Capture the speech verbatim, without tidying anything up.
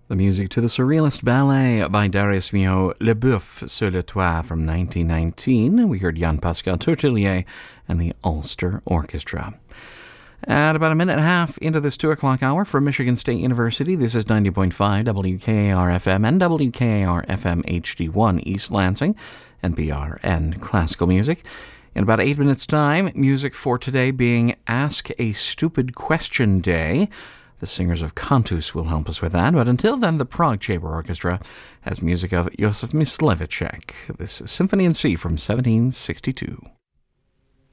The music to the Surrealist Ballet by Darius Milhaud, Le Boeuf sur le Toit from nineteen nineteen. We heard Jean-Pascal Tourtellier and the Ulster Orchestra. At about a minute and a half into this two o'clock hour from Michigan State University, this is ninety point five W K A R F M and W K A R F M H D one East Lansing and B R N Classical Music. In about eight minutes' time, music for today being Ask a Stupid Question Day. The singers of Cantus will help us with that, but until then, the Prague Chamber Orchestra has music of Josef Mysliveček. This is Symphony in C from seventeen sixty-two.